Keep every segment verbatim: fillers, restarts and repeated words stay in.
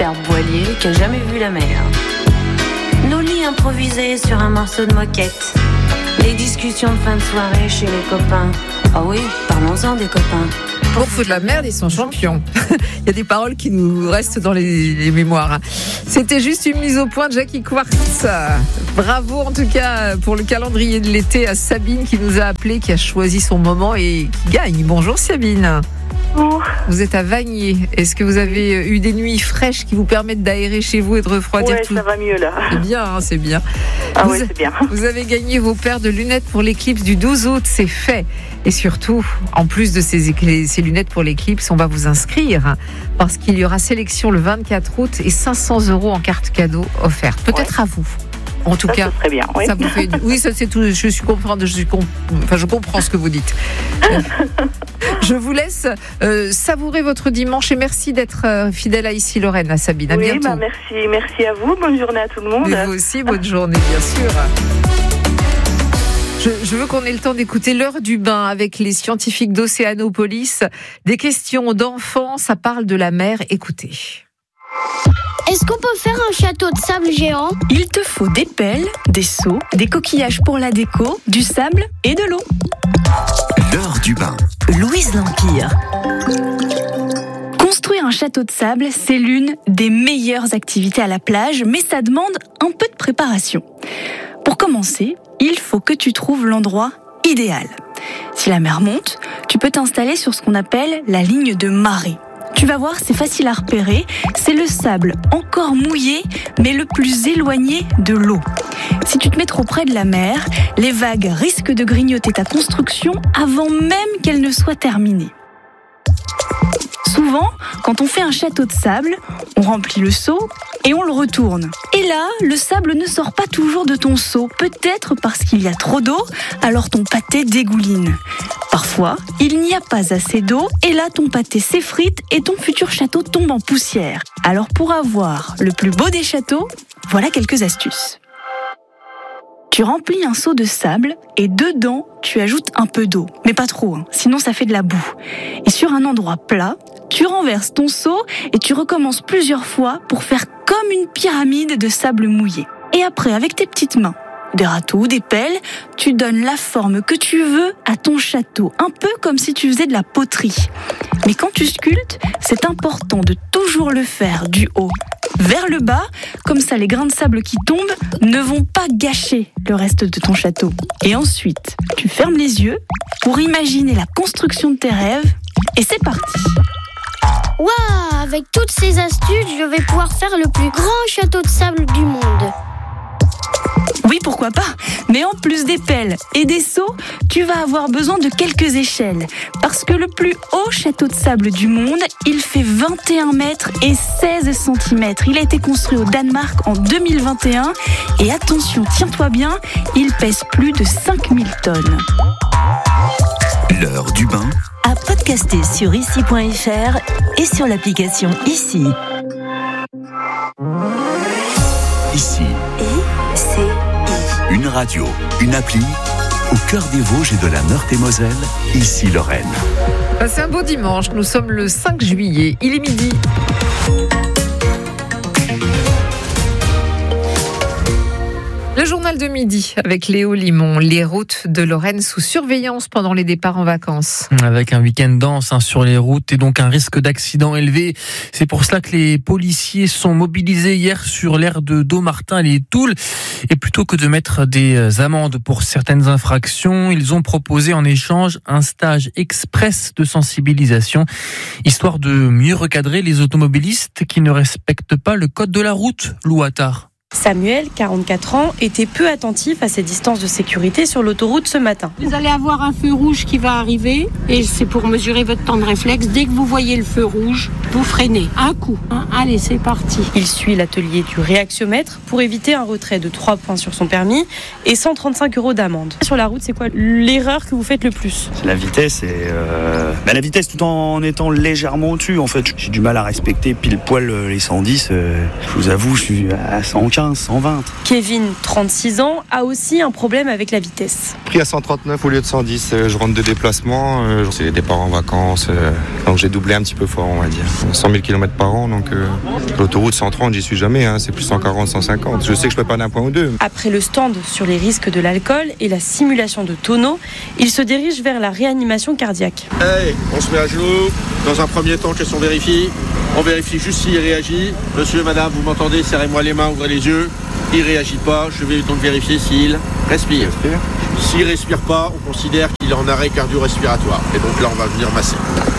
superbe voilier qui a jamais vu la mer. Nos lits improvisés sur un morceau de moquette. Les discussions de fin de soirée chez les copains. Ah oui, parlons-en des copains. Pour foutre la merde, ils sont champions. Il y a des paroles qui nous restent dans les, les mémoires. C'était juste une mise au point de Jackie Quartz. Bravo en tout cas pour le calendrier de l'été à Sabine qui nous a appelé, qui a choisi son moment et qui gagne. Bonjour Sabine. Bonjour. Vous êtes à Vanier. Est-ce que vous avez eu des nuits fraîches qui vous permettent d'aérer chez vous et de refroidir ouais, tout ? Ça va mieux là. C'est bien, hein, c'est bien. Ah vous, oui, c'est bien. Vous avez gagné vos paires de lunettes pour l'éclipse du douze août, c'est fait. Et surtout, en plus de ces, ces lunettes pour l'éclipse, on va vous inscrire parce qu'il y aura sélection le vingt-quatre août et cinq cents euros en carte cadeau offerte. Peut-être ouais. à vous. En tout ça, cas, ça serait bien, oui. Ça vous fait une... Oui, ça c'est tout. Je suis comprendre, je suis comp... enfin, je comprends ce que vous dites. Je vous laisse euh, savourer votre dimanche et merci d'être euh, fidèle à Ici Lorraine, à Sabine. À oui, bientôt. Bah merci, merci à vous. Bonne journée à tout le monde. Mais vous aussi, bonne journée, bien sûr. Je, je veux qu'on ait le temps d'écouter l'heure du bain avec les scientifiques d'Océanopolis. Des questions d'enfants, ça parle de la mer. Écoutez. Est-ce qu'on peut faire un château de sable géant ? Il te faut des pelles, des seaux, des coquillages pour la déco, du sable et de l'eau. L'heure du bain. Louise L'Empire. Construire un château de sable, c'est l'une des meilleures activités à la plage, mais ça demande un peu de préparation. Pour commencer, il faut que tu trouves l'endroit idéal. Si la mer monte, tu peux t'installer sur ce qu'on appelle la ligne de marée. Tu vas voir, c'est facile à repérer. C'est le sable encore mouillé, mais le plus éloigné de l'eau. Si tu te mets trop près de la mer, les vagues risquent de grignoter ta construction avant même qu'elle ne soit terminée. Souvent, quand on fait un château de sable, on remplit le seau et on le retourne. Et là, le sable ne sort pas toujours de ton seau, peut-être parce qu'il y a trop d'eau, alors ton pâté dégouline. Parfois, il n'y a pas assez d'eau et là, ton pâté s'effrite et ton futur château tombe en poussière. Alors pour avoir le plus beau des châteaux, voilà quelques astuces. Tu remplis un seau de sable et dedans, tu ajoutes un peu d'eau. Mais pas trop, hein, sinon ça fait de la boue. Et sur un endroit plat, tu renverses ton seau et tu recommences plusieurs fois pour faire comme une pyramide de sable mouillé. Et après, avec tes petites mains, des râteaux ou des pelles, tu donnes la forme que tu veux à ton château, un peu comme si tu faisais de la poterie. Mais quand tu sculptes, c'est important de toujours le faire du haut vers le bas, comme ça les grains de sable qui tombent ne vont pas gâcher le reste de ton château. Et ensuite, tu fermes les yeux pour imaginer la construction de tes rêves et c'est parti. Waouh, avec toutes ces astuces, je vais pouvoir faire le plus grand château de sable du monde. Oui, pourquoi pas. Mais en plus des pelles et des seaux, tu vas avoir besoin de quelques échelles. Parce que le plus haut château de sable du monde, il fait vingt et un mètres et seize centimètres. Il a été construit au Danemark en deux mille vingt et un. Et attention, tiens-toi bien, il pèse plus de cinq mille tonnes. L'heure du bain. À podcaster sur ici point f r et sur l'application Ici. Ici. I-C-I. Une radio, une appli, au cœur des Vosges et de la Meurthe-et-Moselle, Ici Lorraine. Passez un beau dimanche, nous sommes le cinq juillet, il est midi. Le journal de midi avec Léo Limon, les routes de Lorraine sous surveillance pendant les départs en vacances. Avec un week-end dense hein, sur les routes et donc un risque d'accident élevé. C'est pour cela que les policiers sont mobilisés hier sur l'aire de Dommartin et les Toules. Et plutôt que de mettre des amendes pour certaines infractions, ils ont proposé en échange un stage express de sensibilisation, histoire de mieux recadrer les automobilistes qui ne respectent pas le code de la route, Lou Attard. Samuel, quarante-quatre ans, était peu attentif à ces distances de sécurité sur l'autoroute ce matin. Vous allez avoir un feu rouge qui va arriver et c'est pour mesurer votre temps de réflexe. Dès que vous voyez le feu rouge, vous freinez. Un coup. Hein. Allez, c'est parti. Il suit l'atelier du réaxiomètre pour éviter un retrait de trois points sur son permis et cent trente-cinq euros d'amende. Sur la route, c'est quoi l'erreur que vous faites le plus ? C'est la vitesse et euh... bah, la vitesse tout en étant légèrement au-dessus. En fait, j'ai du mal à respecter pile poil les cent dix. Euh... Je vous avoue, je suis à cent quinze. quinze, cent vingt. Kevin, trente-six ans, a aussi un problème avec la vitesse. Pris à cent trente-neuf au lieu de cent dix. Je rentre de déplacement, c'est des départs en vacances, donc j'ai doublé un petit peu fort, on va dire. cent mille kilomètres par an, donc euh, l'autoroute cent trente, j'y suis jamais, hein, c'est plus cent quarante, cent cinquante. Je sais que je peux pas d'un point ou deux. Après le stand sur les risques de l'alcool et la simulation de tonneaux, il se dirige vers la réanimation cardiaque. Hey, on se met à genoux. Dans un premier temps, qu'est-ce qu'on vérifie ? On vérifie juste s'il réagit. Monsieur, madame, vous m'entendez ? Serrez-moi les mains, ouvrez les yeux. Il réagit pas. Je vais donc vérifier s'il respire. respire. S'il respire pas, on considère qu'il est en arrêt cardio-respiratoire. Et donc là, on va venir masser.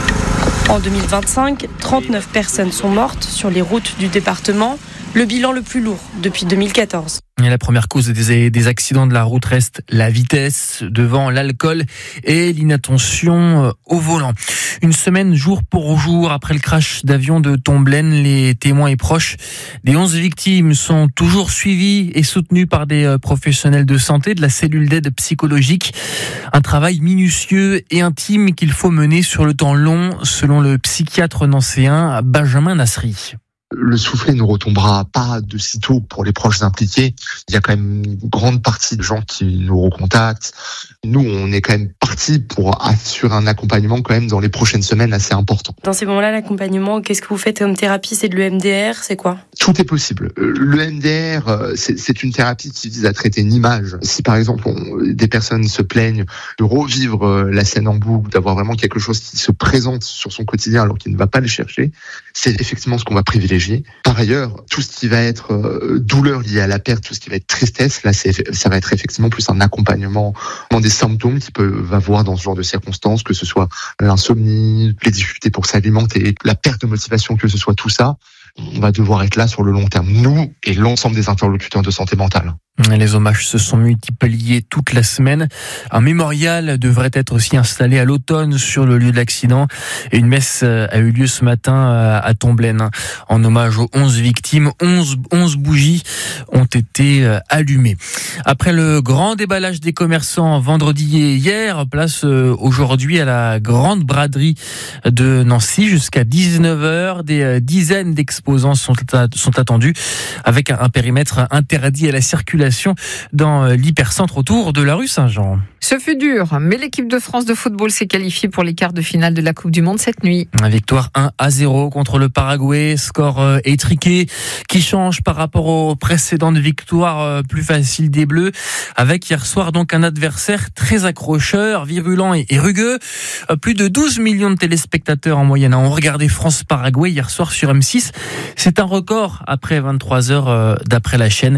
En deux mille vingt-cinq, trente-neuf personnes sont mortes sur les routes du département, le bilan le plus lourd depuis deux mille quatorze. Et la première cause des, des accidents de la route reste la vitesse, devant l'alcool et l'inattention au volant. Une semaine jour pour jour après le crash d'avion de Tomblaine, les témoins et proches des onze victimes sont toujours suivis et soutenus par des professionnels de santé de la cellule d'aide psychologique. Un travail minutieux et intime qu'il faut mener sur le temps long, selon le psychiatre nancéen Benjamin Nasri. Le soufflet ne retombera pas de sitôt pour les proches impliqués. Il y a quand même une grande partie de gens qui nous recontactent. Nous, on est quand même partis pour assurer un accompagnement quand même dans les prochaines semaines assez important. Dans ces moments-là, l'accompagnement, qu'est-ce que vous faites comme thérapie ? C'est de l'E M D R, c'est quoi ? Tout est possible. L'E M D R, c'est, c'est une thérapie qui vise à traiter une image. Si par exemple on, des personnes se plaignent de revivre la scène en boucle, d'avoir vraiment quelque chose qui se présente sur son quotidien alors qu'il ne va pas le chercher, c'est effectivement ce qu'on va privilégier. Par ailleurs, tout ce qui va être euh, douleur liée à la perte, tout ce qui va être tristesse, là, c'est, ça va être effectivement plus un accompagnement dans des symptômes qu'ils peuvent avoir dans ce genre de circonstances, que ce soit l'insomnie, les difficultés pour s'alimenter, la perte de motivation, que ce soit tout ça. On va devoir être là sur le long terme, nous et l'ensemble des interlocuteurs de santé mentale. Les hommages se sont multipliés toute la semaine. Un mémorial devrait être aussi installé à l'automne sur le lieu de l'accident. Et une messe a eu lieu ce matin à Tomblaine en hommage aux onze victimes. onze, onze bougies ont été allumées. Après le grand déballage des commerçants vendredi et hier, place aujourd'hui à la grande braderie de Nancy jusqu'à dix-neuf heures. Des dizaines d'exposants sont, sont attendus avec un périmètre interdit à la circulation dans l'hypercentre autour de la rue Saint-Jean. Ce fut dur, mais l'équipe de France de football s'est qualifiée pour les quarts de finale de la Coupe du Monde cette nuit. Une victoire un à zéro contre le Paraguay, score étriqué qui change par rapport aux précédentes victoires plus faciles des Bleus, avec hier soir donc un adversaire très accrocheur, virulent et rugueux. Plus de douze millions de téléspectateurs en moyenne ont regardé France-Paraguay hier soir sur M six. C'est un record après vingt-trois heures d'après la chaîne.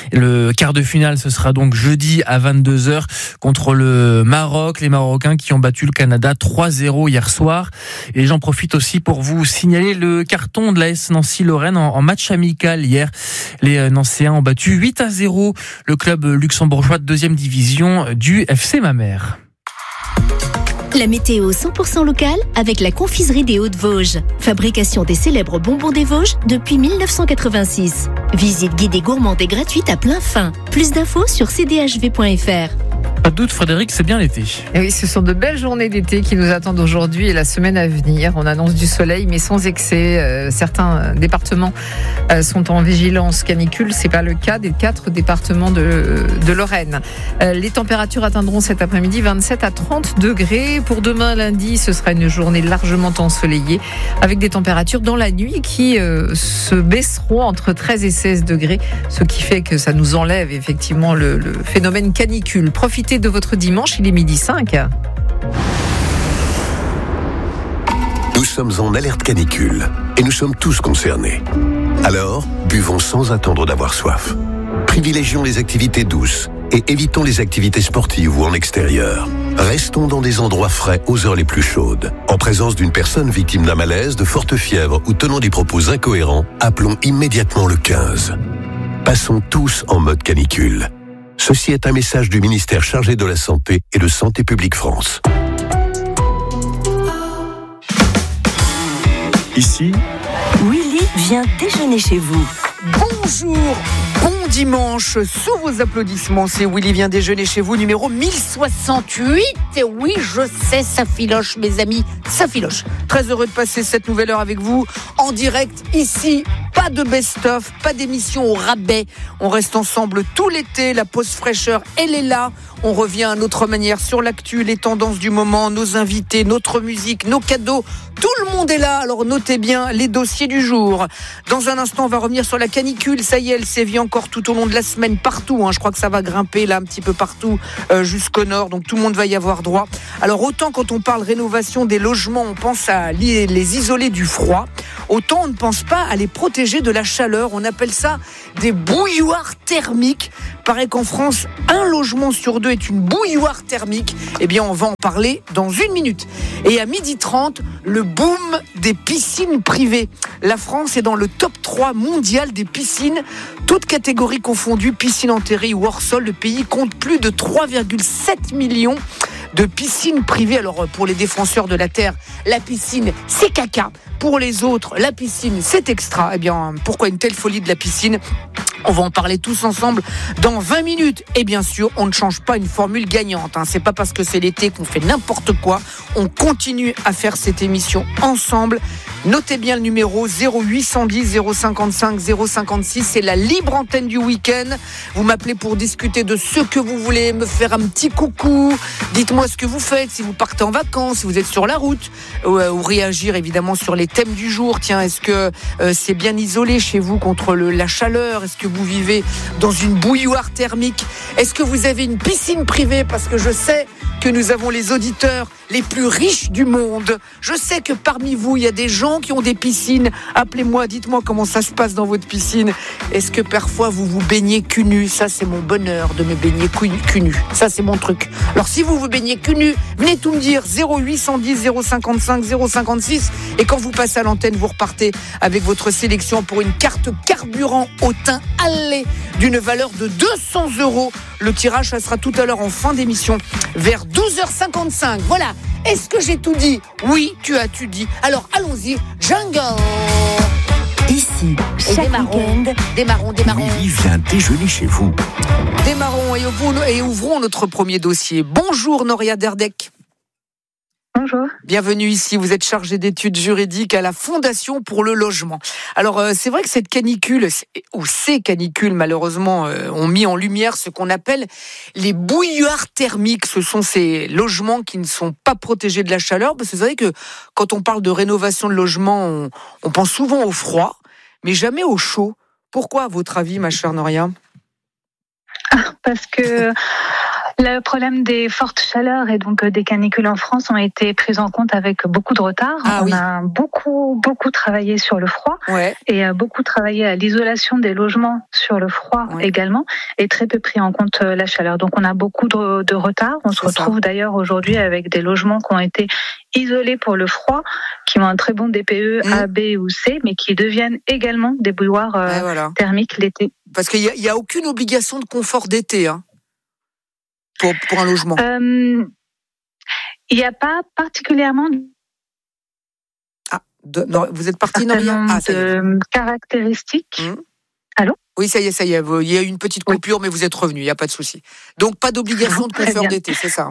Le quart de finale, ce sera donc jeudi à vingt-deux heures contre le Maroc. Les Marocains qui ont battu le Canada trois zéro hier soir. Et j'en profite aussi pour vous signaler le carton de l'A S Nancy-Lorraine en, en match amical hier. Les Nancéens ont battu huit à zéro le club luxembourgeois de deuxième division du F C Mamers. La météo cent pour cent locale avec la confiserie des Hauts-de-Vosges. Fabrication des célèbres bonbons des Vosges depuis mille neuf cent quatre-vingt-six. Visite guidée gourmande et gratuite à plein fin. Plus d'infos sur c d h v point f r. Pas de doute, Frédéric, c'est bien l'été. Et oui, ce sont de belles journées d'été qui nous attendent aujourd'hui et la semaine à venir. On annonce du soleil, mais sans excès. Euh, certains départements euh, sont en vigilance canicule. C'est pas le cas des quatre départements de, de Lorraine. Euh, les températures atteindront cet après-midi vingt-sept à trente degrés. Pour demain, lundi, ce sera une journée largement ensoleillée avec des températures dans la nuit qui euh, se baisseront entre treize et seize degrés, ce qui fait que ça nous enlève effectivement le, le phénomène canicule. Profitez de votre dimanche, il est midi cinq. Nous sommes en alerte canicule et nous sommes tous concernés. Alors, buvons sans attendre d'avoir soif. Privilégions les activités douces et évitons les activités sportives ou en extérieur. Restons dans des endroits frais aux heures les plus chaudes. En présence d'une personne victime d'un malaise, de forte fièvre ou tenant des propos incohérents, appelons immédiatement le quinze. Passons tous en mode canicule. Ceci est un message du ministère chargé de la Santé et de Santé publique France. Ici, Willy vient déjeuner chez vous. bonjour, bon dimanche, sous vos applaudissements, c'est Willy vient déjeuner chez vous, numéro mille soixante-huit. Et oui, je sais, ça filoche, mes amis, ça filoche. Très heureux de passer cette nouvelle heure avec vous, en direct, ici. Pas de best-of, pas d'émission au rabais. On reste ensemble tout l'été, la pause fraîcheur, elle est là. On revient à notre manière sur l'actu, les tendances du moment, nos invités, notre musique, nos cadeaux. Tout le monde est là, alors notez bien les dossiers du jour. Dans un instant, on va revenir sur la canicule. Ça y est, elle sévit encore tout au long de la semaine partout. Hein. Je crois que ça va grimper là un petit peu partout euh, jusqu'au nord. Donc tout le monde va y avoir droit. Alors autant quand on parle rénovation des logements, on pense à les, les isoler du froid. Autant on ne pense pas à les protéger de la chaleur. On appelle ça des bouilloires thermiques. Paraît qu'en France, un logement sur deux est une bouilloire thermique. Eh bien, on va en parler dans une minute. Et à midi trente, le boom des piscines privées. La France est dans le top trois mondial des piscines, toutes catégories confondues, piscine enterrée ou hors sol. Le pays compte plus de trois virgule sept millions de piscines privées. Alors, pour les défenseurs de la terre, la piscine, c'est caca. Pour les autres, la piscine, c'est extra. Eh bien, pourquoi une telle folie de la piscine ? On va en parler tous ensemble dans vingt minutes. Et bien sûr, on ne change pas une formule gagnante. Hein. C'est pas parce que c'est l'été qu'on fait n'importe quoi. On continue à faire cette émission ensemble. Notez bien le numéro zéro huit cent dix zéro cinquante-cinq zéro cinquante-six. C'est la libre antenne du week-end. Vous m'appelez pour discuter de ce que vous voulez, me faire un petit coucou. Dites-moi ce que vous faites, si vous partez en vacances, si vous êtes sur la route, ou, euh, ou réagir évidemment sur les thèmes du jour. Tiens, est-ce que euh, c'est bien isolé chez vous contre le, la chaleur ? Est-ce que vous vivez dans une bouilloire thermique ? Est-ce que vous avez une piscine privée ? Parce que je sais que nous avons les auditeurs les plus riches du monde. Je sais que parmi vous, il y a des gens qui ont des piscines. Appelez-moi, dites-moi comment ça se passe dans votre piscine. Est-ce que parfois vous vous baignez cul nu ? Ça, c'est mon bonheur de me baigner cul nu. Ça, c'est mon truc. Alors, si vous vous baignez cul nu, venez tout me dire. zéro huit cent dix zéro cinquante-cinq zéro cinquante-six. Et quand vous passez à l'antenne, vous repartez avec votre sélection pour une carte carburant au teint allé d'une valeur de deux cents euros. Le tirage, ça sera tout à l'heure en fin d'émission, vers douze heures cinquante-cinq. Voilà. Est-ce que j'ai tout dit ? Oui, tu as tout dit. Alors, allons-y. Jungle. Ici, chaque week-end, démarrons, démarrons. Willy vient déjeuner chez vous. Démarrons et ouvrons, et ouvrons notre premier dossier. Bonjour, Noria Derdek. Bonjour. Bienvenue ici, vous êtes chargée d'études juridiques à la Fondation pour le logement. Alors euh, c'est vrai que cette canicule, ou ces canicules malheureusement, euh, ont mis en lumière ce qu'on appelle les bouilloires thermiques. Ce sont ces logements qui ne sont pas protégés de la chaleur. Parce que vous savez que quand on parle de rénovation de logement, on, on pense souvent au froid, mais jamais au chaud. Pourquoi à votre avis, ma chère Noria ? Parce que... Le problème des fortes chaleurs et donc des canicules en France ont été prises en compte avec beaucoup de retard. Ah, On oui. a beaucoup, beaucoup travaillé sur le froid ouais. et beaucoup travaillé à l'isolation des logements sur le froid ouais. également et très peu pris en compte la chaleur. Donc on a beaucoup de, de retard. On C'est se retrouve ça. d'ailleurs aujourd'hui avec des logements qui ont été isolés pour le froid, qui ont un très bon D P E mmh. A, B ou C, mais qui deviennent également des bouilloires euh, ouais, voilà. thermiques l'été. Parce qu'il n'y a, a aucune obligation de confort d'été, hein. Pour, pour un logement. Il n'y euh, a pas particulièrement. Ah, de, non, vous êtes parti, Noria ? Ah, ça y est. De caractéristiques. Mmh. Allô ? Oui, ça y est, ça y est. Il y a eu une petite coupure, oui. mais vous êtes revenu, il n'y a pas de souci. Donc, pas d'obligation de confort d'été, c'est ça ?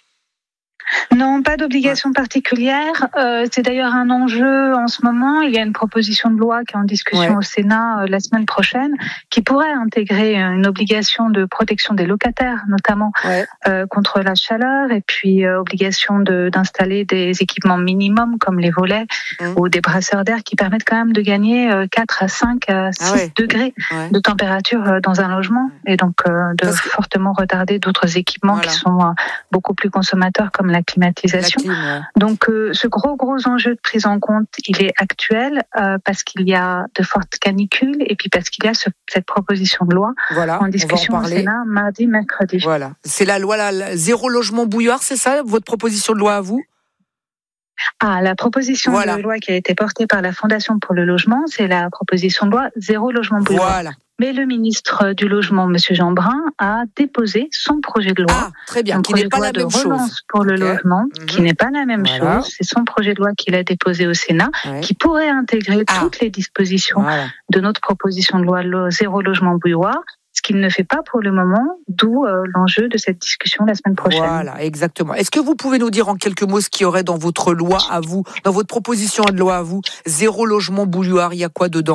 Non, pas d'obligation ouais. particulière. Euh, c'est d'ailleurs un enjeu en ce moment. Il y a une proposition de loi qui est en discussion ouais. au Sénat euh, la semaine prochaine, qui pourrait intégrer une obligation de protection des locataires, notamment ouais. euh, contre la chaleur, et puis euh, obligation de, d'installer des équipements minimums comme les volets mmh. ou des brasseurs d'air qui permettent quand même de gagner euh, quatre à cinq à six ah ouais. degrés ouais. de température euh, dans un logement, et donc euh, de Parce fortement retarder d'autres équipements voilà. qui sont euh, beaucoup plus consommateurs comme la climatisation. La clim, ouais. Donc euh, ce gros gros enjeu de prise en compte, il est actuel euh, parce qu'il y a de fortes canicules et puis parce qu'il y a ce, cette proposition de loi voilà, en discussion en au Sénat mardi, mercredi. Voilà, c'est la loi la, la, zéro logement bouilloire, c'est ça votre proposition de loi à vous ? Ah, la proposition voilà. de loi qui a été portée par la Fondation pour le logement, c'est la proposition de loi zéro logement bouilloire. Voilà. Mais le ministre du Logement, M. Jean Brun, a déposé son projet de loi. Ah, très bien, qui n'est pas la même chose. Un projet de loi de relance pour le okay. logement, mmh. qui n'est pas la même voilà. chose. C'est son projet de loi qu'il a déposé au Sénat, ouais. qui pourrait intégrer ah. toutes les dispositions voilà. de notre proposition de loi Zéro Logement Bouilloire, ce qu'il ne fait pas pour le moment, d'où euh, l'enjeu de cette discussion la semaine prochaine. Voilà, exactement. Est-ce que vous pouvez nous dire en quelques mots ce qu'il y aurait dans votre loi à vous, dans votre proposition de loi à vous, Zéro Logement Bouilloire, il y a quoi dedans ?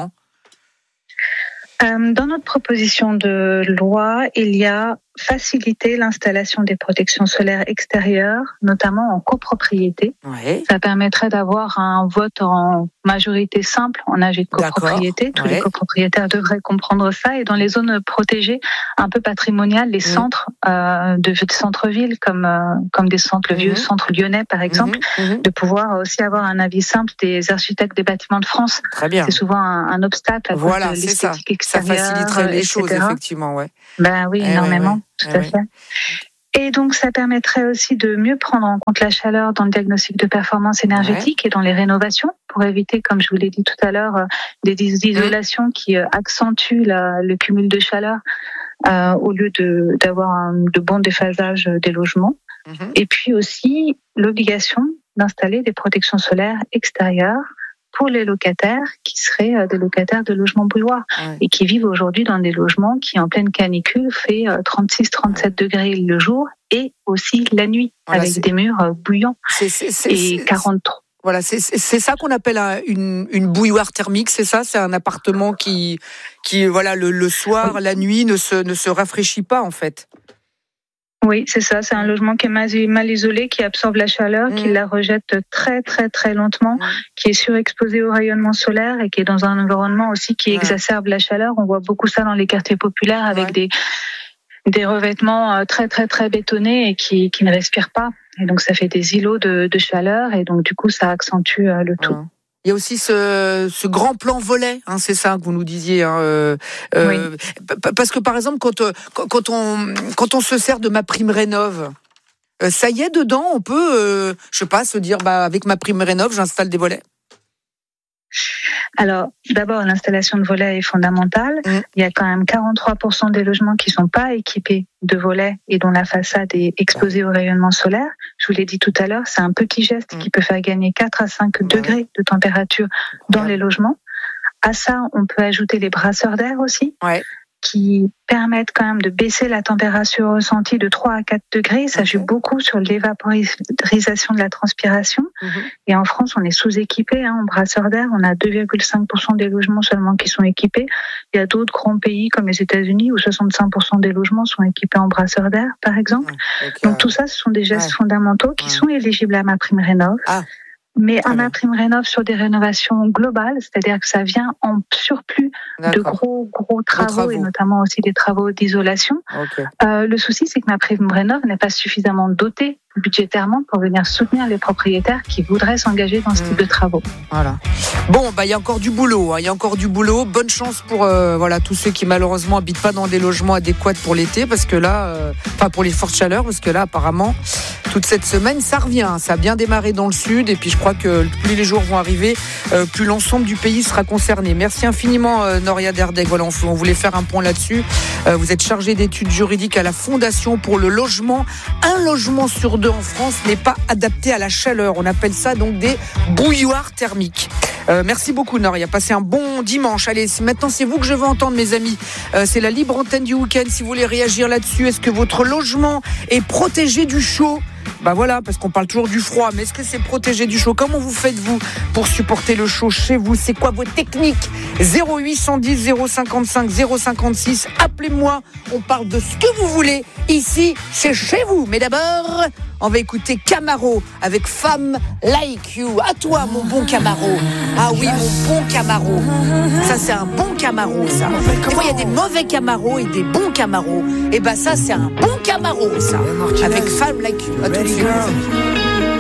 Euh, dans notre proposition de loi, il y a faciliter l'installation des protections solaires extérieures, notamment en copropriété. Ouais. Ça permettrait d'avoir un vote en majorité simple en A G de copropriété. D'accord. Tous ouais. les copropriétaires devraient comprendre ça. Et dans les zones protégées, un peu patrimoniales, les mmh. centres euh, de, de centre-ville, comme euh, comme des centres, le vieux mmh. centre lyonnais par exemple, mmh. de pouvoir aussi avoir un avis simple des architectes des bâtiments de France. Très bien. C'est souvent un, un obstacle à voilà, cause de l'esthétique extérieure. Ça faciliterait les et cetera. Choses, effectivement. Ouais. Ben oui, eh énormément. Ouais, ouais. Tout à fait. Et donc, ça permettrait aussi de mieux prendre en compte la chaleur dans le diagnostic de performance énergétique ouais. et dans les rénovations, pour éviter, comme je vous l'ai dit tout à l'heure, des isolations mmh. qui accentuent la, le cumul de chaleur euh, au lieu de, d'avoir un, de bons déphasages des logements. Mmh. Et puis aussi, l'obligation d'installer des protections solaires extérieures pour les locataires qui seraient des locataires de logements bouilloires ouais. et qui vivent aujourd'hui dans des logements qui, en pleine canicule, fait trente-six trente-sept degrés le jour et aussi la nuit, voilà, avec c'est... des murs bouillants. C'est, c'est, c'est, et c'est, quarante-trois. Voilà, c'est, c'est ça qu'on appelle un, une, une bouilloire thermique, c'est ça? C'est un appartement qui, qui voilà, le, le soir, oui. la nuit, ne se, ne se rafraîchit pas, en fait. Oui, c'est ça. C'est un logement qui est mal, mal isolé, qui absorbe la chaleur, mmh. qui la rejette très, très, très lentement, mmh. qui est surexposé au rayonnement solaire et qui est dans un environnement aussi qui ouais. exacerbe la chaleur. On voit beaucoup ça dans les quartiers populaires avec ouais. des, des revêtements très, très, très bétonnés et qui, qui ne respirent pas. Et donc, ça fait des îlots de, de chaleur et donc, du coup, ça accentue le tout. Ouais. Il y a aussi ce, ce grand plan volet, hein, c'est ça que vous nous disiez. Hein, euh, euh, oui. Parce que par exemple, quand, quand, on, quand on se sert de MaPrimeRénov', euh, ça y est, dedans, on peut, euh, je sais pas, se dire, bah, avec MaPrimeRénov', j'installe des volets. Alors, d'abord, l'installation de volets est fondamentale. Mmh. Il y a quand même quarante-trois pour cent des logements qui ne sont pas équipés de volets et dont la façade est exposée au rayonnement solaire. Je vous l'ai dit tout à l'heure, c'est un petit geste mmh. qui peut faire gagner quatre à cinq mmh. degrés de température dans ouais. les logements. À ça, on peut ajouter les brasseurs d'air aussi. Ouais. qui permettent quand même de baisser la température ressentie de trois à quatre degrés. Ça joue okay. beaucoup sur l'évaporisation de la transpiration. Mm-hmm. Et en France, on est sous-équipé hein, en brasseurs d'air. On a deux virgule cinq pour cent des logements seulement qui sont équipés. Il y a d'autres grands pays comme les États-Unis où soixante-cinq pour cent des logements sont équipés en brasseurs d'air, par exemple. Okay. Donc tout ça, ce sont des gestes ouais. fondamentaux qui ouais. sont éligibles à MaPrimeRénov'. Ah. Mais un MaPrimeRénov' sur des rénovations globales, c'est-à-dire que ça vient en surplus D'accord. de gros gros travaux, travaux et notamment aussi des travaux d'isolation. Okay. Euh, le souci, c'est que MaPrimeRénov' n'est pas suffisamment doté budgétairement pour venir soutenir les propriétaires qui voudraient s'engager dans ce mmh. type de travaux. Voilà. Bon, bah il y a encore du boulot. Il hein, y a encore du boulot. Bonne chance pour euh, voilà tous ceux qui malheureusement habitent pas dans des logements adéquats pour l'été, parce que là, enfin euh, pour les fortes chaleurs, parce que là apparemment toute cette semaine ça revient. Ça a bien démarré dans le sud et puis je crois que plus les jours vont arriver, euh, plus l'ensemble du pays sera concerné. Merci infiniment euh, Noria Derdeg. Voilà, on, on voulait faire un point là-dessus. Euh, vous êtes chargée d'études juridiques à la Fondation pour le logement. Un logement sur deux en France n'est pas adapté à la chaleur. On appelle ça donc des bouilloires thermiques. Euh, merci beaucoup Noria. Passez un bon dimanche. Allez, maintenant c'est vous que je veux entendre mes amis. Euh, c'est la libre antenne du week-end. Si vous voulez réagir là-dessus, est-ce que votre logement est protégé du chaud ? Bah voilà, parce qu'on parle toujours du froid, mais est-ce que c'est protégé du chaud ? Comment vous faites-vous pour supporter le chaud chez vous ? C'est quoi vos techniques ? zéro huit cent dix zéro cinquante-cinq zéro cinquante-six. Appelez-moi, on parle de ce que vous voulez. Ici, c'est chez vous. Mais d'abord, on va écouter Camaro avec Femme Like You. À toi, mon bon Camaro. Ah oui, mon bon Camaro. Ça, c'est un bon Camaro, ça. Comment il y a des mauvais Camaros et des bons Camaros ? Et bah ça, c'est un bon Camaro, ça. Avec Femme Like You. À tout de suite.